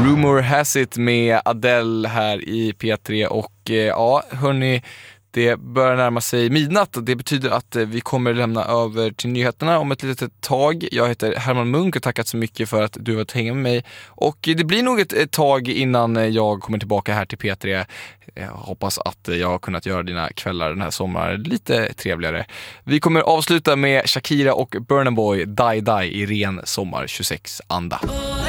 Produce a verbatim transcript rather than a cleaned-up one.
Rumor Has It med Adele här i P tre. Och eh, ja, hörni, det börjar närma sig midnatt och det betyder att vi kommer lämna över till nyheterna om ett litet tag. Jag heter Herman Munk och tackat så mycket för att du har varit hänga med mig. Och det blir nog ett, ett tag innan jag kommer tillbaka här till P tre. Jag hoppas att jag har kunnat göra dina kvällar den här sommaren lite trevligare. Vi kommer avsluta med Shakira och Burna Boy, Die Die i ren sommar tjugosex-anda.